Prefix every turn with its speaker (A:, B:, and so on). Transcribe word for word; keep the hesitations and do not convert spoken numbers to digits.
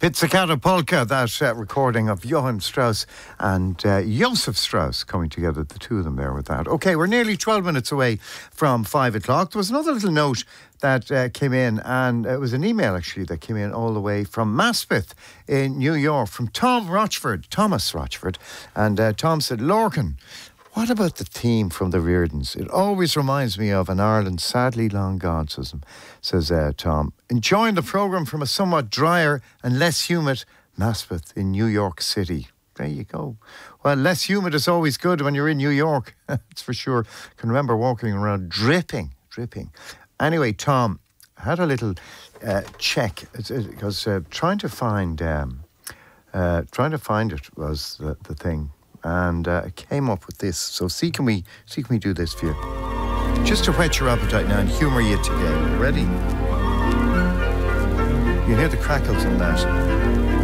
A: Pizzicato Polka, that uh, recording of Johann Strauss and uh, Joseph Strauss coming together, the two of them there with that. Okay, we're nearly twelve minutes away from five o'clock. There was another little note that uh, came in, and it was an email actually that came in all the way from Maspeth in New York, from Tom Rochford, Thomas Rochford. And uh, Tom said, Lorcan, what about the theme from the Reardons? It always reminds me of an Ireland sadly long gone, says, says uh, Tom. Enjoying the programme from a somewhat drier and less humid Maspeth in New York City. There you go. Well, less humid is always good when you're in New York. That's for sure. I can remember walking around dripping, dripping. Anyway, Tom, I had a little uh, check because uh, trying to find um, uh, trying to find it was the, the thing. And uh, I came up with this. So see can we see can we do this for you? Just to whet your appetite now and humour you today. You ready? You hear the crackles in that.